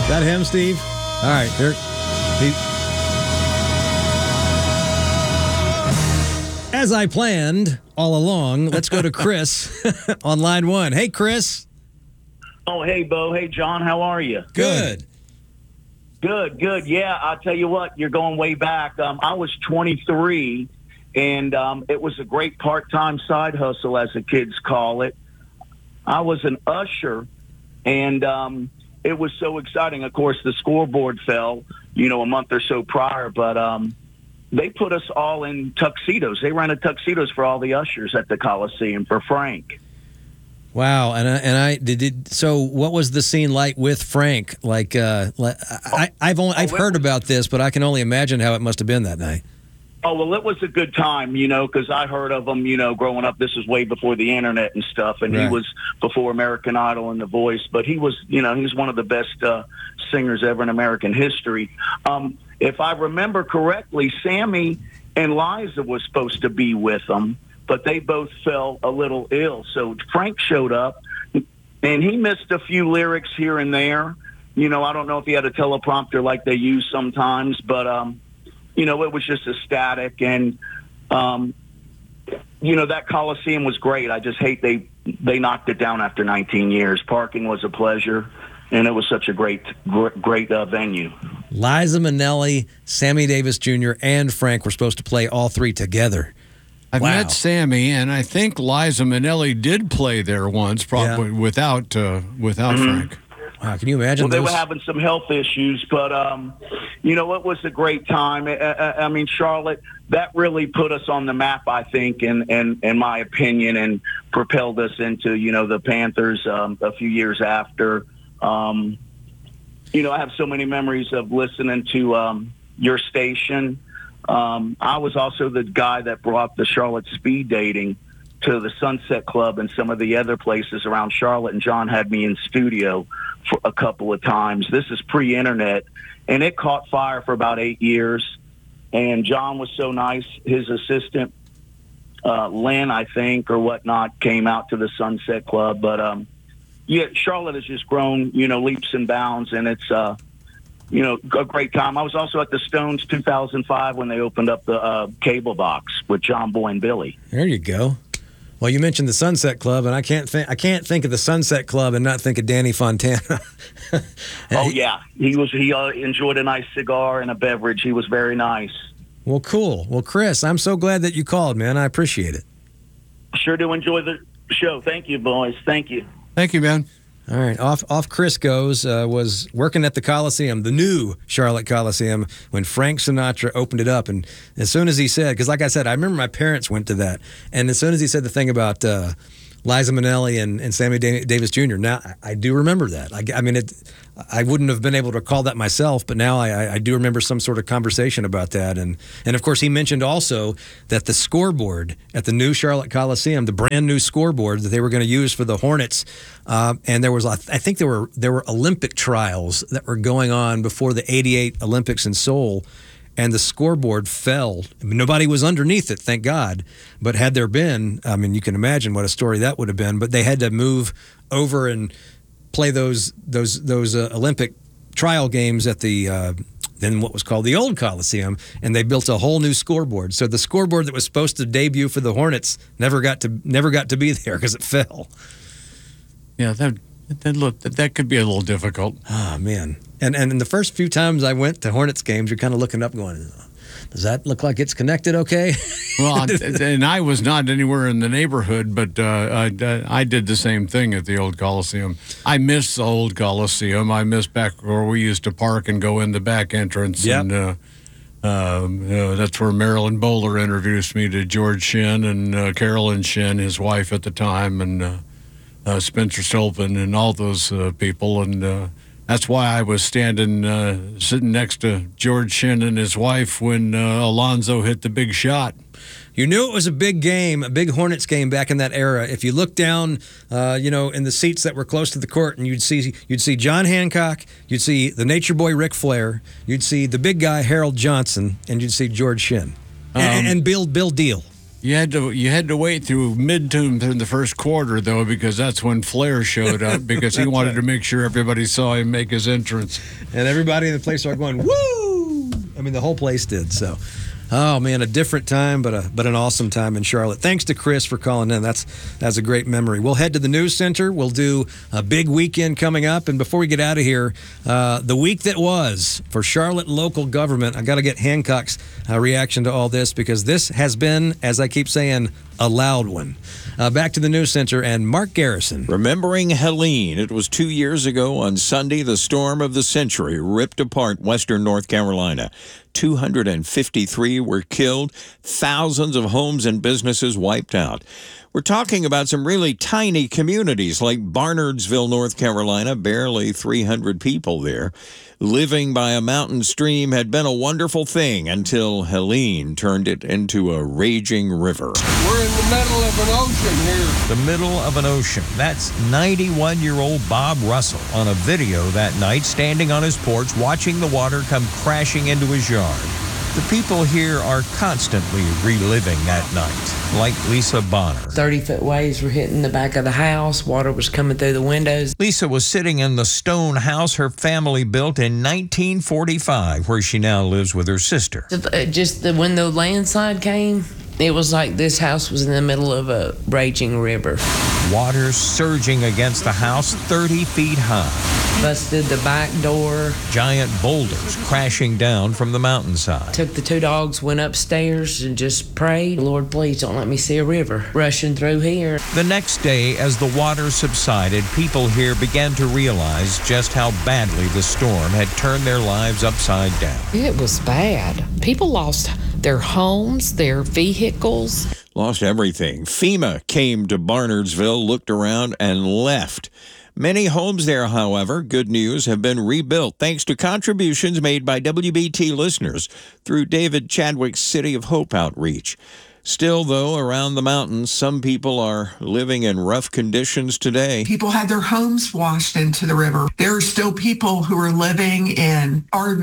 that him, Steve? All right, here. As I planned all along, let's go to Chris on line 1. Hey, Chris. Oh, hey, Bo. Hey, John. How are you? Good. Good. Yeah, I'll tell you what, you're going way back. I was 23, and it was a great part-time side hustle, as the kids call it. I was an usher, and it was so exciting. Of course, the scoreboard fell, a month or so prior, but they put us all in tuxedos. They rented tuxedos for all the ushers at the Coliseum for Frank. Wow, so what was the scene like with Frank? I've heard about this, but I can only imagine how it must have been that night. Oh, well, it was a good time, because I heard of him, growing up. This was way before the internet and stuff, and right. He was before American Idol and The Voice, but he was, he was one of the best singers ever in American history. If I remember correctly, Sammy and Liza was supposed to be with them, but they both fell a little ill. So Frank showed up, and he missed a few lyrics here and there. I don't know if he had a teleprompter like they use sometimes, but, it was just ecstatic. And, that Coliseum was great. I just hate they knocked it down after 19 years. Parking was a pleasure, and it was such a great venue. Liza Minnelli, Sammy Davis Jr., and Frank were supposed to play all three together. I've met Sammy, and I think Liza Minnelli did play there once, probably without Frank. Wow, can you imagine? Well, they were having some health issues, but it was a great time. I mean, Charlotte, that really put us on the map, I think, in my opinion, and propelled us into the Panthers a few years after. I have so many memories of listening to your station. I was also the guy that brought the Charlotte speed dating to the Sunset Club and some of the other places around Charlotte, and John had me in studio for a couple of times. This is pre-internet, and it caught fire for about 8 years, and John was so nice. His assistant, Lynn, I think, or whatnot, came out to the Sunset Club, but Charlotte has just grown, leaps and bounds, and it's a great time. I was also at the Stones 2005 when they opened up the cable box with John Boy and Billy. There you go. Well, you mentioned the Sunset Club, and I can't think of the Sunset Club and not think of Danny Fontana. He enjoyed a nice cigar and a beverage. He was very nice. Well, cool. Well, Chris, I'm so glad that you called, man. I appreciate it. Sure do enjoy the show. Thank you, boys. Thank you. Thank you, man. All right, off Chris goes, was working at the Coliseum, the new Charlotte Coliseum, when Frank Sinatra opened it up. And as soon as he said, because like I said, I remember my parents went to that, and as soon as he said the thing about Liza Minnelli and Sammy Davis Jr., now I do remember that. I wouldn't have been able to recall that myself, but now I do remember some sort of conversation about that. And of course, he mentioned also that the scoreboard at the new Charlotte Coliseum, the brand new scoreboard that they were going to use for the Hornets, and there was, I think there were Olympic trials that were going on before the '88 Olympics in Seoul, and the scoreboard fell. I mean, nobody was underneath it, thank God. But had there been, you can imagine what a story that would have been. But they had to move over and play those Olympic trial games at the then what was called the old Coliseum, and they built a whole new scoreboard. So the scoreboard that was supposed to debut for the Hornets never got to be there because it fell. Yeah, that could be a little difficult. Oh man! And in the first few times I went to Hornets games, you're kind of looking up, going, does that look like it's connected okay? Well, and I was not anywhere in the neighborhood, but I did the same thing at the old Coliseum. I miss the old Coliseum. I miss back where we used to park and go in the back entrance. Yep. And that's where Marilyn Bowler introduced me to George Shin and Carolyn Shin, his wife at the time, and Spencer Stolpen and all those people. And that's why I was sitting next to George Shin and his wife when Alonzo hit the big shot. You knew it was a big game, a big Hornets game back in that era. If you look down, in the seats that were close to the court, and you'd see John Hancock, you'd see the Nature Boy Ric Flair, you'd see the big guy Harold Johnson, and you'd see George Shin and Bill Deal. You had to wait through midterm in the first quarter, though, because that's when Flair showed up, because he wanted to make sure everybody saw him make his entrance. And everybody in the place started going, woo! I mean, the whole place did, so... Oh, man, a different time, but an awesome time in Charlotte. Thanks to Chris for calling in. That's a great memory. We'll head to the news center. We'll do a big weekend coming up. And before we get out of here, the week that was for Charlotte local government, I got to get Hancock's reaction to all this, because this has been, as I keep saying, a loud one. Back to the news center and Mark Garrison. Remembering Helene, it was 2 years ago on Sunday, the storm of the century ripped apart western North Carolina. 253 were killed, thousands of homes and businesses wiped out. We're talking about some really tiny communities like Barnardsville, North Carolina, barely 300 people there. Living by a mountain stream had been a wonderful thing until Helene turned it into a raging river. We're in the middle of an ocean here. The middle of an ocean. That's 91-year-old Bob Russell on a video that night, standing on his porch, watching the water come crashing into his yard. The people here are constantly reliving that night, like Lisa Bonner. 30-foot waves were hitting the back of the house. Water was coming through the windows. Lisa was sitting in the stone house her family built in 1945, where she now lives with her sister. When the landslide came, it was like this house was in the middle of a raging river. Water surging against the house 30 feet high. Busted the back door. Giant boulders crashing down from the mountainside. Took the two dogs, went upstairs and just prayed, Lord, please don't let me see a river rushing through here. The next day, as the water subsided, people here began to realize just how badly the storm had turned their lives upside down. It was bad. People lost their homes, their vehicles. Lost everything. FEMA came to Barnardsville, looked around, and left. Many homes there, however, good news, have been rebuilt thanks to contributions made by WBT listeners through David Chadwick's City of Hope outreach. Still, though, around the mountains, some people are living in rough conditions today. People had their homes washed into the river. There are still people who are living in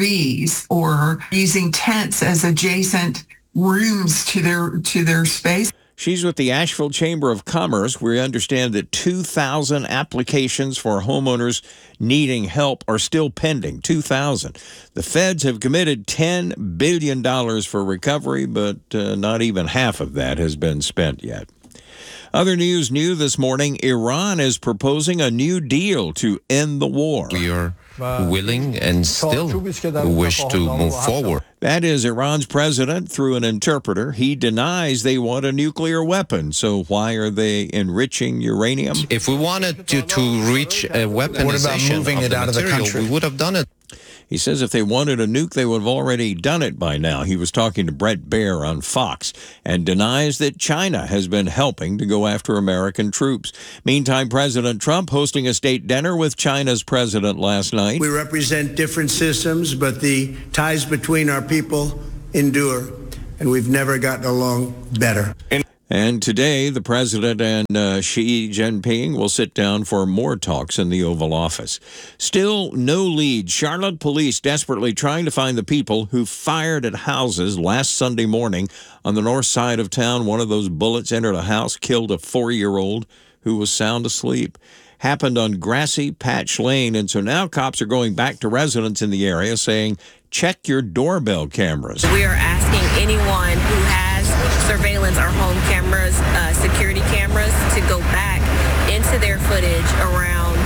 RVs or using tents as adjacent rooms to their space. She's with the Asheville Chamber of Commerce. We understand that 2,000 applications for homeowners needing help are still pending. 2,000. The feds have committed $10 billion for recovery, but not even half of that has been spent yet. Other news new this morning, Iran is proposing a new deal to end the war. We are willing and still wish to move forward. That is Iran's president through an interpreter. He denies they want a nuclear weapon. So why are they enriching uranium? If we wanted to reach a weaponization what about moving it out of the country? We would have done it. He says if they wanted a nuke, they would have already done it by now. He was talking to Brett Baer on Fox and denies that China has been helping to go after American troops. Meantime, President Trump hosting a state dinner with China's president last night. We represent different systems, but the ties between our people endure, and we've never gotten along better. And today, the president and Xi Jinping will sit down for more talks in the Oval Office. Still no lead. Charlotte police desperately trying to find the people who fired at houses last Sunday morning on the north side of town. One of those bullets entered a house, killed a 4-year-old who was sound asleep. Happened on Grassy Patch Lane, and so now cops are going back to residents in the area saying, check your doorbell cameras. We are asking anyone who has surveillance or home cameras, security cameras, to go back into their footage around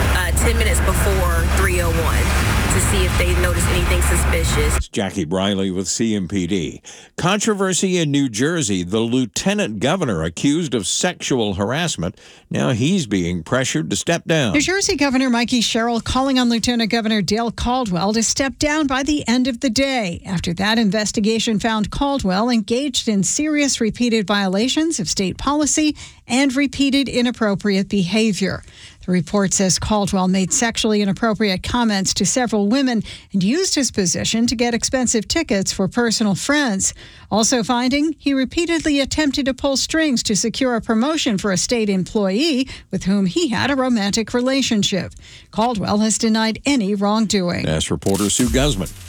10 minutes before 3:01 to see if they notice anything suspicious. It's Jackie Briley with CMPD. Controversy in New Jersey. The lieutenant governor accused of sexual harassment. Now he's being pressured to step down. New Jersey Governor Mikey Sherrill calling on Lieutenant Governor Dale Caldwell to step down by the end of the day. After that investigation found Caldwell engaged in serious repeated violations of state policy and repeated inappropriate behavior. The report says Caldwell made sexually inappropriate comments to several women and used his position to get expensive tickets for personal friends. Also finding he repeatedly attempted to pull strings to secure a promotion for a state employee with whom he had a romantic relationship. Caldwell has denied any wrongdoing. That's reporter Sue Guzman.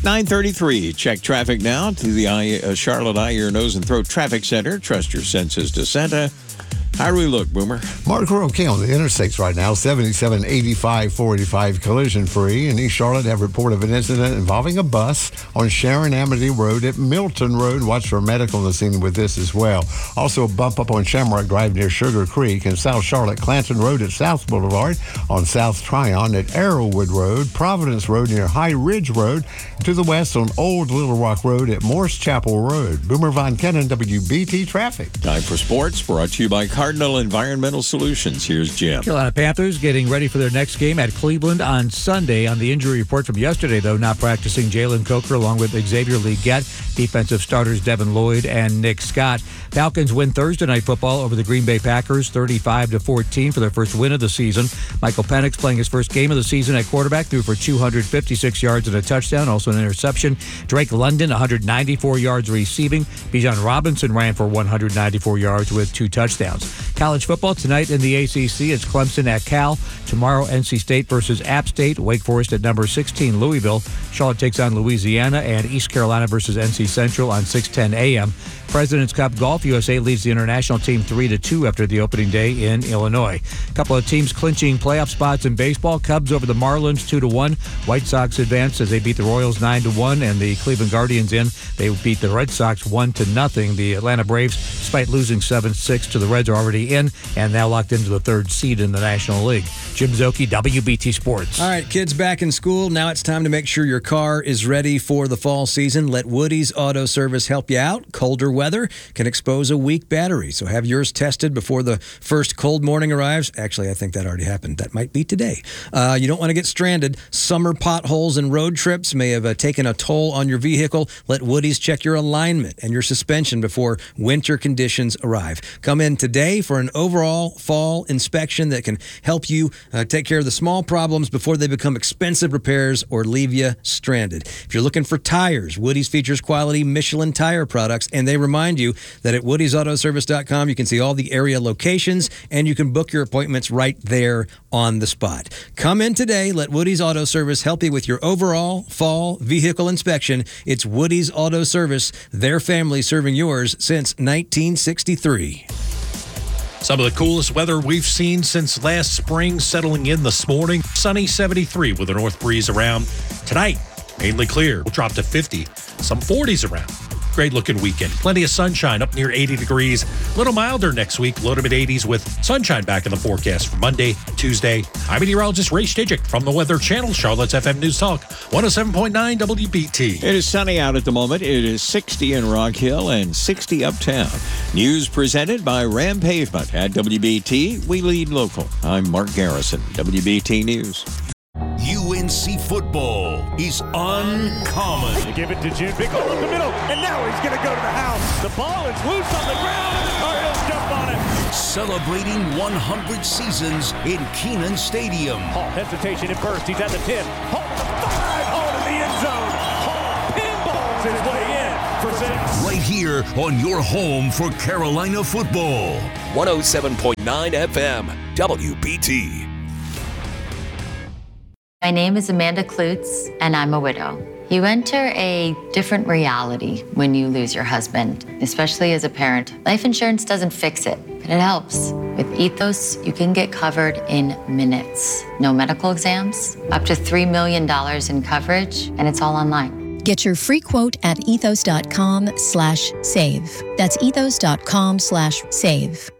9:33. Check traffic now to the Charlotte Eye, Ear, Nose, and Throat Traffic Center. Trust your senses to Santa. How do we look, Boomer? Mark, we're okay on the interstates right now. 77, 85, 485 collision free. In East Charlotte have reported of an incident involving a bus on Sharon Amity Road at Milton Road. Watch for medical on the scene with this as well. Also a bump up on Shamrock Drive near Sugar Creek. In South Charlotte, Clanton Road at South Boulevard. On South Tryon at Arrowwood Road. Providence Road near High Ridge Road. To the west on Old Little Rock Road at Morse Chapel Road. Boomer Von Kennan, WBT Traffic. Time for sports, brought to you by Cardinal Environmental Solutions. Here's Jim. Carolina Panthers getting ready for their next game at Cleveland on Sunday. On the injury report from yesterday, though, not practicing Jalen Coker along with Xavier Leggett, defensive starters Devin Lloyd and Nick Scott. Falcons win Thursday Night Football over the Green Bay Packers 35-14 for their first win of the season. Michael Penix playing his first game of the season at quarterback, threw for 256 yards and a touchdown, also an interception. Drake London, 194 yards receiving. Bijan Robinson ran for 194 yards with 2 touchdowns. College football tonight in the ACC. It's Clemson at Cal. Tomorrow, NC State versus App State. Wake Forest at number 16, Louisville. Charlotte takes on Louisiana, and East Carolina versus NC Central on 6:10 a.m. President's Cup Golf, USA leads the international team 3-2 after the opening day in Illinois. A couple of teams clinching playoff spots in baseball. Cubs over the Marlins 2-1. White Sox advanced as they beat the Royals 9-1, and the Cleveland Guardians they beat the Red Sox 1-0. The Atlanta Braves, despite losing 7-6 to the Reds, are already in and now locked into the 3rd seed in the National League. Jim Zoki, WBT Sports. All right, kids back in school. Now it's time to make sure your car is ready for the fall season. Let Woody's Auto Service help you out. Colder weather can expose a weak battery, so have yours tested before the first cold morning arrives. Actually, I think that already happened. That might be today. You don't want to get stranded. Summer potholes and road trips may have taken a toll on your vehicle. Let Woody's check your alignment and your suspension before winter conditions arrive. Come in today for an overall fall inspection that can help you take care of the small problems before they become expensive repairs or leave you stranded. If you're looking for tires, Woody's features quality Michelin tire products, and they remind you that at woodysautoservice.com you can see all the area locations and you can book your appointments right there on the spot. Come in today. Let Woody's Auto Service help you with your overall fall vehicle inspection. It's Woody's Auto Service, their family serving yours since 1963. Some of the coolest weather we've seen since last spring settling in this morning. Sunny 73 with a north breeze around. Tonight, mainly clear. We'll drop to 50, some 40s around. Great looking weekend. Plenty of sunshine up near 80 degrees. A little milder next week, low to mid 80s with sunshine back in the forecast for Monday, Tuesday. I'm meteorologist Ray Stidgick from the Weather Channel, Charlotte's FM News Talk, 107.9 WBT. It is sunny out at the moment. It is 60 in Rock Hill and 60 uptown. News presented by Ram Pavement at WBT. We lead local. I'm Mark Garrison, WBT News. UNC football is uncommon. They give it to June. Big hole up the middle, and now he's going to go to the house. The ball is loose on the ground, and the Tar Heels jump on it. Celebrating 100 seasons in Kenan Stadium. Hall hesitation at first. He's at the 10. Hall to the 5. Hall to the end zone. Hall pinballs his way in for 6. Right here on your home for Carolina football. 107.9 FM, WBT. My name is Amanda Klutz, and I'm a widow. You enter a different reality when you lose your husband, especially as a parent. Life insurance doesn't fix it, but it helps. With Ethos, you can get covered in minutes. No medical exams, up to $3 million in coverage, and it's all online. Get your free quote at ethos.com/save. That's ethos.com/save.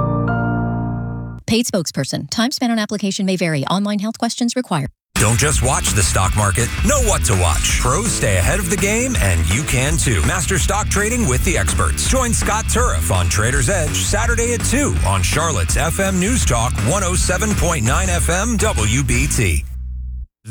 Paid spokesperson. Time spent on application may vary. Online health questions required. Don't just watch the stock market. Know what to watch. Pros stay ahead of the game, and you can too. Master stock trading with the experts. Join Scott Turriff on Trader's Edge Saturday at 2 on Charlotte's FM News Talk 107.9 FM WBT.